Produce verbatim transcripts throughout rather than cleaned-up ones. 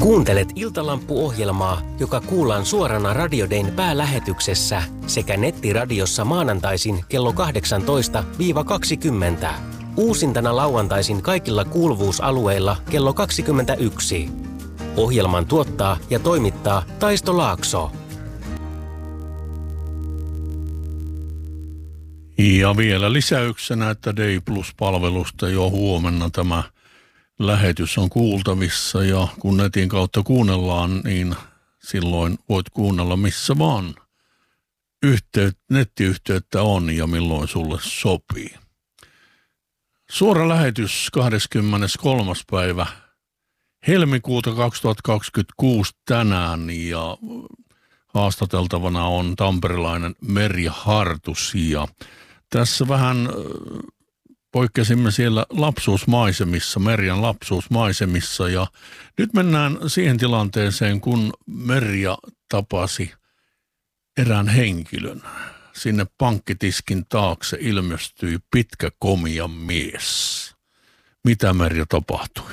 Kuuntelet Iltalampu-ohjelmaa, joka kuullaan suorana Radio Dayn päälähetyksessä sekä nettiradiossa maanantaisin kello kahdeksantoista kaksikymmentä. Uusintana lauantaisin kaikilla kuuluvuusalueilla kello kaksikymmentäyksi. Ohjelman tuottaa ja toimittaa Taisto Laakso. Ja vielä lisäyksenä, että Day Plus-palvelusta jo huomenna tämä lähetys on kuultavissa ja kun netin kautta kuunnellaan, niin silloin voit kuunnella missä vaan yhteyt, nettiyhteyttä on ja milloin sulle sopii. Suora lähetys kahdeskymmeneskolmas päivä helmikuuta kaksituhattakaksikymmentäkuusi tänään ja haastateltavana on tamperelainen Merja Hartus ja tässä vähän poikkesimme siellä lapsuusmaisemissa, Merjan lapsuusmaisemissa ja nyt mennään siihen tilanteeseen, kun Merja tapasi erään henkilön. Sinne pankkitiskin taakse ilmestyi pitkä komia mies. Mitä Merja tapahtui?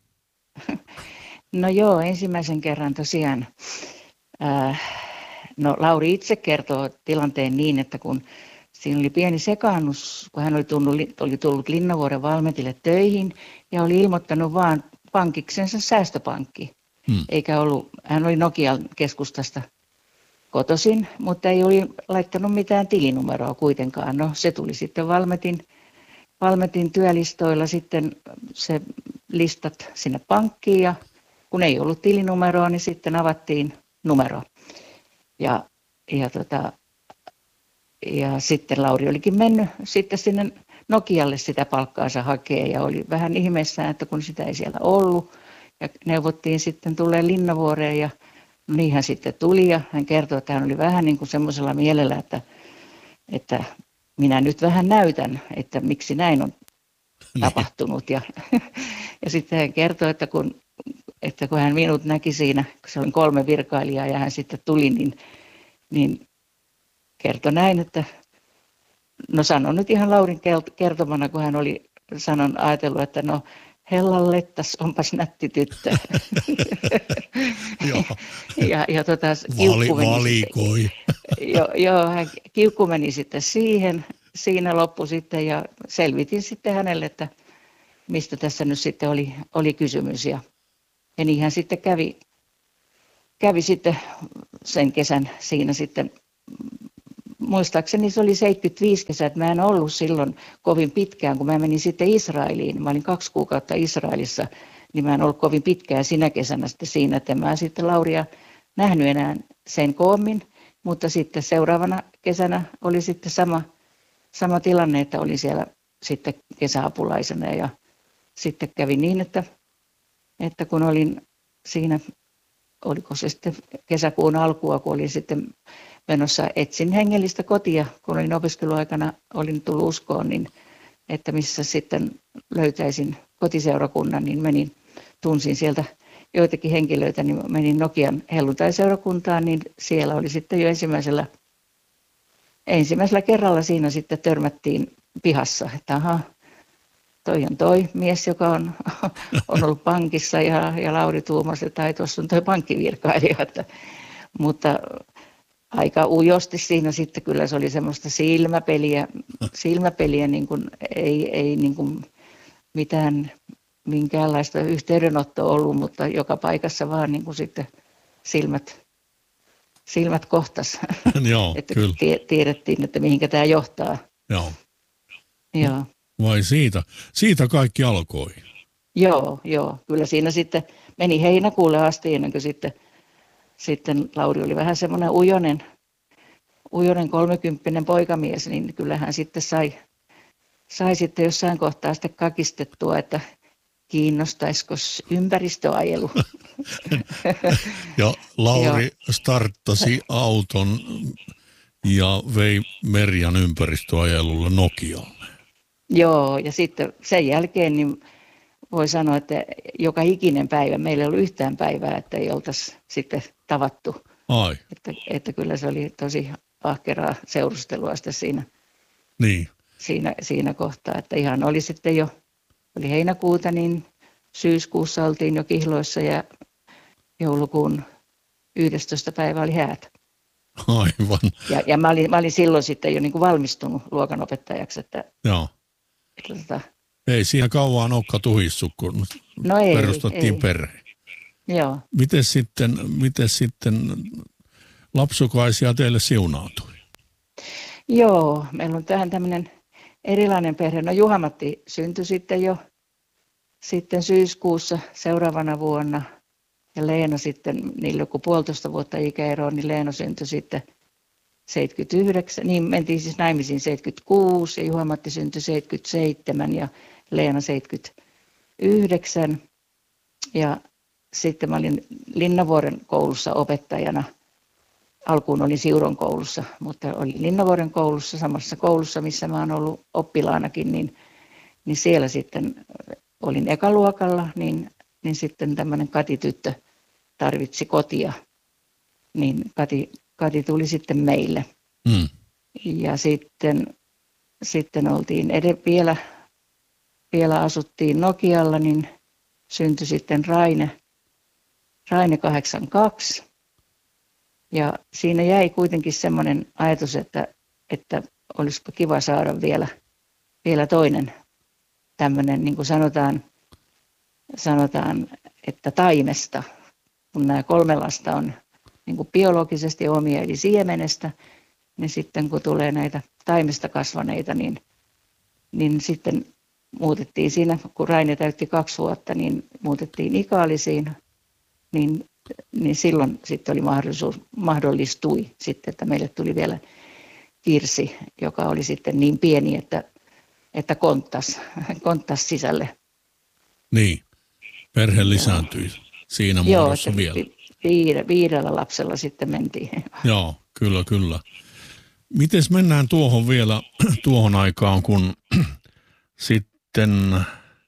No joo, ensimmäisen kerran tosiaan. Äh, no Lauri itse kertoo tilanteen niin, että kun siinä oli pieni sekaannus, kun hän oli tullut, oli tullut Linnavuoren Valmetille töihin ja oli ilmoittanut vaan pankiksensa säästöpankki. Hmm. Eikä ollut, hän oli Nokian keskustasta kotoisin, mutta ei oli laittanut mitään tilinumeroa kuitenkaan. No se tuli sitten Valmetin, Valmetin työlistoilla sitten se listat sinne pankkiin ja kun ei ollut tilinumeroa, niin sitten avattiin numero. Ja, ja, tota, ja sitten Lauri olikin mennyt sitten sinne Nokialle sitä palkkaansa hakee ja oli vähän ihmeessään, että kun sitä ei siellä ollut. Ja neuvottiin sitten tulee Linnavuoreen ja no niin hän sitten tuli ja hän kertoi, että hän oli vähän niin kuin semmoisella mielellä, että, että minä nyt vähän näytän, että miksi näin on tapahtunut. Ja, ja sitten hän kertoi, että kun, että kun hän minut näki siinä, kun se oli kolme virkailijaa ja hän sitten tuli, niin, niin kertoi näin, että no sanon nyt ihan Laurin kertomana, kun hän oli sanon ajatellut, että no hellallettas, onpas nätti tyttö. ja, ja tota, kiukku meni valikoi. Sitten, jo, joo, hän, kiukku meni sitten siihen, siinä loppu sitten ja selvitin sitten hänelle, että mistä tässä nyt sitten oli, oli kysymys. Ja, ja niin hän sitten kävi, kävi sitten sen kesän siinä sitten, muistaakseni se oli seitsemänkymmentäviisi kesä, että mä en ollut silloin kovin pitkään, kun mä menin sitten Israeliin. Mä olin kaksi kuukautta Israelissa, niin mä en ollut kovin pitkään sinä kesänä sitten siinä, että mä sitten Lauria nähnyt enää sen koommin, mutta sitten seuraavana kesänä oli sitten sama, sama tilanne, että olin siellä sitten kesäapulaisena ja sitten kävi niin, että, että kun olin siinä, oliko se sitten kesäkuun alkua, kun olin sitten menossa etsin hengellistä kotia, kun olin opiskeluaikana, olin tullut uskoon, niin että missä sitten löytäisin kotiseurakunnan, niin menin, tunsin sieltä joitakin henkilöitä, niin menin Nokian helluntaiseurakuntaan, niin siellä oli sitten jo ensimmäisellä, ensimmäisellä kerralla siinä sitten törmättiin pihassa, että aha, toi on toi mies, joka on, on ollut pankissa ja, ja Lauri tuumasi, että ai tuossa on toi pankkivirkailija, että, mutta aika ujosti siinä sitten kyllä se oli semmoista silmäpeliä, silmäpeliä niin kuin ei, ei niin kuin mitään minkäänlaista yhteydenottoa ollut, mutta joka paikassa vaan niin kuin sitten silmät, silmät kohtas, Joo, että kyllä. Tiedettiin, että mihinkä tämä johtaa. Joo. Joo. Vai siitä? Siitä kaikki alkoi? Joo, joo. Kyllä siinä sitten meni heinäkuulle asti ennen kuin sitten Sitten Lauri oli vähän semmoinen ujonen, ujonen kolmekymppinen poikamies, niin kyllähän sitten sai, sai sitten jossain kohtaa sitten kakistettua, että kiinnostaisiko ympäristöajelu. Ja Lauri starttasi auton ja vei Merjan ympäristöajelulla Nokialle. Joo, ja sitten sen jälkeen niin voi sanoa, että joka ikinen päivä, meillä ei ollut yhtään päivää, että ei oltaisi sitten tavattu. Ai. Että, että kyllä se oli tosi ahkeraa seurustelua sitten siinä, niin. siinä, siinä kohtaa. Että ihan oli sitten jo, oli heinäkuuta, niin syyskuussa oltiin jo kihloissa ja joulukuun yhdestoista päivä oli häät. Aivan. Ja, ja mä, olin, mä olin silloin sitten jo niin kuin valmistunut luokanopettajaksi. Että, Joo. että, että, Ei siinä kauan olekaan tuhissut, kun no ei, perustettiin ei. perhe. Joo. Miten sitten, miten sitten lapsukaisia teille siunautui? Joo, meillä on tähän tämmöinen erilainen perhe. No Juha-Matti syntyi sitten jo sitten syyskuussa seuraavana vuonna. Ja Leena sitten, niillä joku puolitoista vuotta ikäeroa, niin Leena syntyi sitten seitsemänkymmentäyhdeksän, niin mentiin siis naimisiin seitsemänkymmentäkuusi ja Juha-Matti syntyi seitsemänkymmentäseitsemän ja Leena seitsemänkymmentäyhdeksän. Ja sitten mä olin Linnavuoren koulussa opettajana. Alkuun olin Siuron koulussa, mutta olin Linnavuoren koulussa, samassa koulussa, missä mä oon ollut oppilaanakin, niin, niin siellä sitten olin ekaluokalla, niin, niin sitten tämmöinen Kati-tyttö tarvitsi kotia, niin Kati, Kati tuli sitten meille. Mm. Ja sitten, sitten oltiin ed- vielä, vielä asuttiin Nokialla, niin syntyi sitten Raine, Raine kahdeksankymmentäkaksi. Ja siinä jäi kuitenkin semmoinen ajatus, että, että olisiko kiva saada vielä, vielä toinen tämmöinen, niin kuin sanotaan, sanotaan, että taimesta, kun nämä kolme lasta on niin kuin biologisesti omia, eli siemenestä, niin sitten kun tulee näitä taimesta kasvaneita, niin, niin sitten muutettiin siinä, kun Raine täytti kaksi vuotta, niin muutettiin Ikaalisiin, niin, niin silloin sitten oli mahdollisuus, mahdollistui sitten, että meille tuli vielä Kirsi, joka oli sitten niin pieni, että, että konttas, konttas sisälle. Niin, perhe lisääntyi siinä muodossa Joo, vielä. Viide, viidellä lapsella sitten mentiin. Joo, kyllä, kyllä. Mites mennään tuohon vielä, tuohon aikaan, kun sitten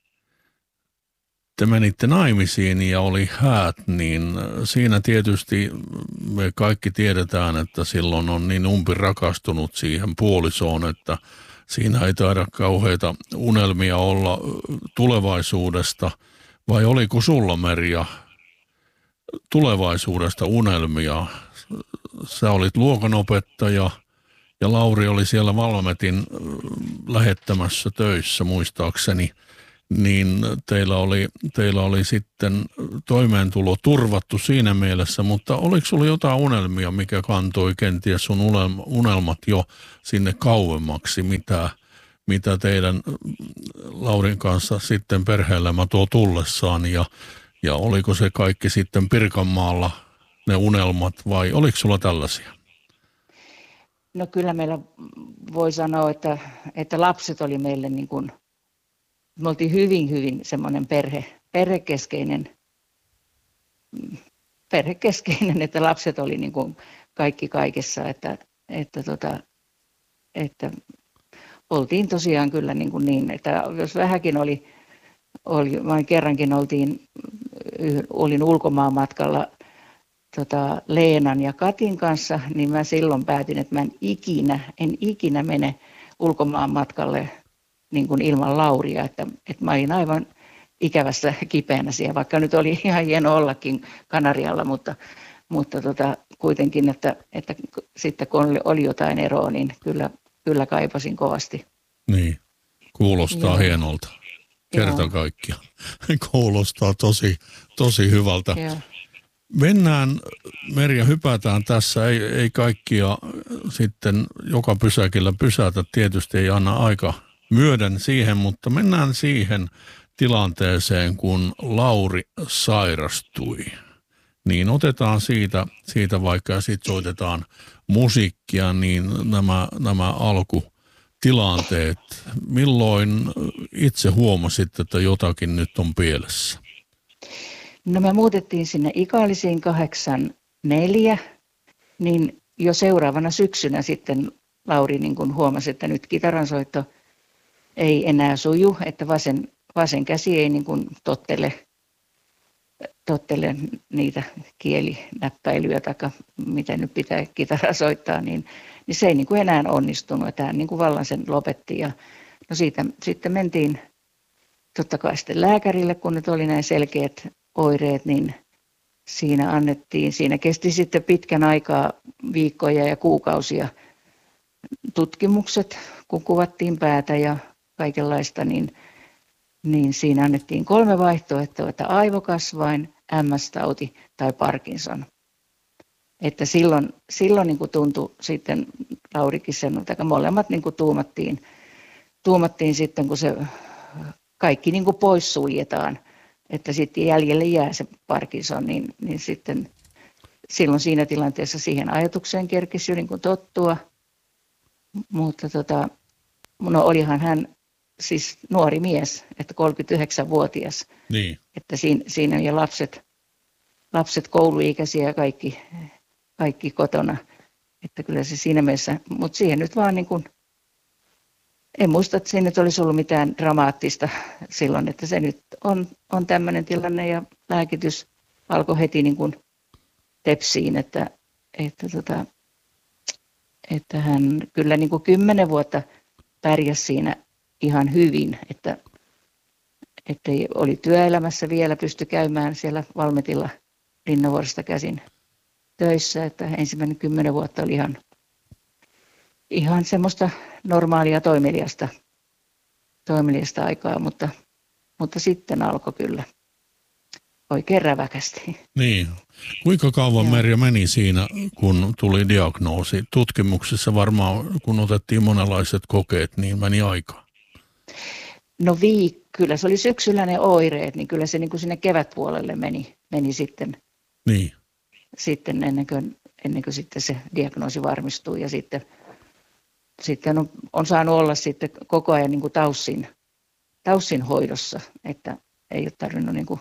te menitte naimisiin ja oli häät, niin siinä tietysti me kaikki tiedetään, että silloin on niin umpi rakastunut siihen puolisoon, että siinä ei taida kauheita unelmia olla tulevaisuudesta. Vai oliko sulla, Merja, tulevaisuudesta unelmia? Sä olit luokanopettaja ja Lauri oli siellä Valmetin lähettämässä töissä muistaakseni, niin teillä oli, teillä oli sitten toimeentulo turvattu siinä mielessä, mutta oliko sulla jotain unelmia, mikä kantoi kenties sun unelmat jo sinne kauemmaksi, mitä, mitä teidän Laurin kanssa sitten perhe-elämä tuo tullessaan ja, ja oliko se kaikki sitten Pirkanmaalla ne unelmat vai oliko sulla tällaisia? No kyllä meillä voi sanoa, että, että lapset oli meille niin kuin, me oltiin hyvin, hyvin semmoinen perhe, perhekeskeinen, perhekeskeinen, että lapset oli niin kuin kaikki kaikessa, että, että, tota, että oltiin tosiaan kyllä niin, kuin niin, että jos vähänkin oli, oli vain kerrankin oltiin, olin ulkomaan matkalla tota, Leenan ja Katin kanssa, niin mä silloin päätin, että mä en ikinä, en ikinä mene ulkomaan matkalle niin kuin ilman Lauria, että, että mä olin aivan ikävässä kipeänä siellä, vaikka nyt oli ihan hieno ollakin Kanarialla, mutta, mutta tota, kuitenkin, että, että sitten kun oli, oli jotain eroa, niin kyllä, kyllä kaipasin kovasti. Niin, kuulostaa Joo. hienolta. Kerta kaikkiaan. Kuulostaa tosi, tosi hyvältä. Joo. Mennään, Merja, hypätään tässä, ei, ei kaikkia sitten joka pysäkillä pysätä, tietysti ei anna aika myöden siihen, mutta mennään siihen tilanteeseen, kun Lauri sairastui. Niin otetaan siitä, siitä vaikka ja sitten soitetaan musiikkia, niin nämä, nämä alkutilanteet. Milloin itse huomasit, että jotakin nyt on pielessä? No me muutettiin sinne Ikaalisiin kahdeksankymmentäneljä, niin jo seuraavana syksynä sitten Lauri niin kuin huomasi, että nyt kitaransoitto ei enää suju, että vasen, vasen käsi ei niin kuin tottele, tottele niitä kielinäppäilyjä tai mitä nyt pitää kitaraa soittaa, niin, niin se ei niin kuin enää onnistunut, että hän niin kuin vallan sen lopetti. Ja, no siitä sitten mentiin totta kai sitten lääkärille, kun nyt oli näin selkeät oireet, niin, siinä annettiin, siinä kesti sitten pitkän aikaa, viikkoja ja kuukausia tutkimukset, kun kuvattiin päätä ja kaikenlaista, niin, niin siinä annettiin kolme vaihtoehtoa, että aivokasvain, M S-tauti tai Parkinson. Että silloin, silloin niin kuin tuntui sitten, Laurikin sanoi, että molemmat niin kuin tuumattiin, tuumattiin sitten, kun se kaikki niin kuin pois suljetaan, että sitten jäljelle jää se Parkinson, niin, niin sitten silloin siinä tilanteessa siihen ajatukseen kerkesi jo niin kuin tottua. Mutta tota, no olihan hän siis nuori mies, että kolmekymmentäyhdeksänvuotias, niin. että siinä, siinä on jo lapset, lapset kouluikäisiä ja kaikki, kaikki kotona, että kyllä se siinä mielessä, mutta siihen nyt vaan niin kuin, en muista, että siinä nyt olisi ollut mitään dramaattista silloin, että se nyt on, on tämmöinen tilanne ja lääkitys alkoi heti niin kuin tepsiin, että, että, tota, että hän kyllä niin kuin kymmenen vuotta pärjäsi siinä ihan hyvin, että, että oli työelämässä vielä, pystyi käymään siellä Valmetilla Linnavuoresta käsin töissä, että ensimmäinen kymmenen vuotta oli ihan, ihan semmoista normaalia toimeliasta, toimeliasta aikaa, mutta, mutta sitten alkoi kyllä oikein räväkästi. Niin. Kuinka kauan Merja meni siinä, kun tuli diagnoosi? Tutkimuksessa varmaan, kun otettiin monenlaiset kokeet, niin meni aikaa. No viik, kyllä se oli syksyllä ne oireet, niin kyllä se niin kuin sinne kevätpuolelle meni, meni sitten, niin. sitten ennen, kuin, ennen kuin sitten se diagnoosi varmistui. Ja sitten, sitten on, on saanut olla sitten koko ajan niin kuin taussin, taussin hoidossa, että ei ole tarvinnut niin kuin,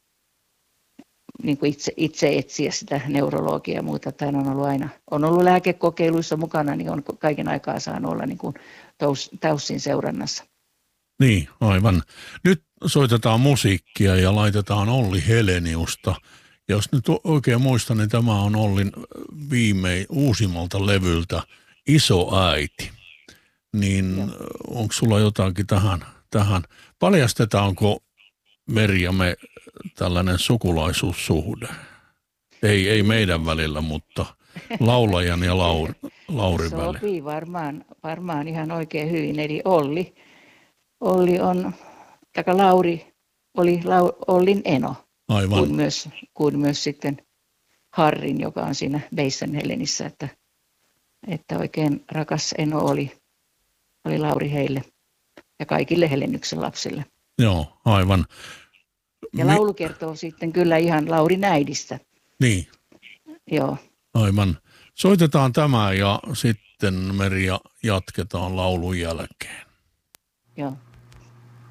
niin kuin itse, itse etsiä sitä neurologiaa ja muuta. Tämä on ollut aina, on ollut lääkekokeiluissa mukana, niin on kaiken aikaa saanut olla niin kuin taussin seurannassa. Niin, aivan. Nyt soitetaan musiikkia ja laitetaan Olli Heleniusta. Jos nyt oikein muistan, niin tämä on Ollin viimein uusimmalta levyltä Iso äiti. Niin onko sulla jotakin tähän, tähän? Paljastetaanko Merja me tällainen sukulaisuussuhde? Ei, ei meidän välillä, mutta laulajan ja Lauri, Laurin välillä. Sopii varmaan, varmaan ihan oikein hyvin. Eli Olli, Olli on, taka Lauri oli Lau, Ollin eno. Aivan. Kuin myös, kuin myös sitten Harrin, joka on siinä Beissen Helenissä, että, että oikein rakas eno oli, oli Lauri heille ja kaikille Helenyksen lapsille. Joo, aivan. Ja laulu kertoo sitten kyllä ihan Laurin äidistä. Niin. Joo. Aivan. Soitetaan tämä ja sitten Merja jatketaan laulun jälkeen. Joo.